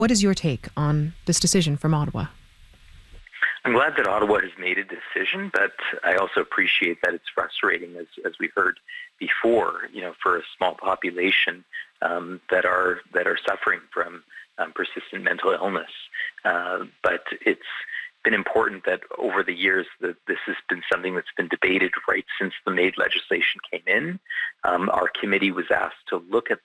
What is your take on this decision from Ottawa? I'm glad that Ottawa has made a decision, but I also appreciate that it's frustrating, as we heard before, for a small population that are suffering from persistent mental illness. But it's been important that over the years that this has been something that's been debated right since the MAID legislation came in. Our committee was asked to look at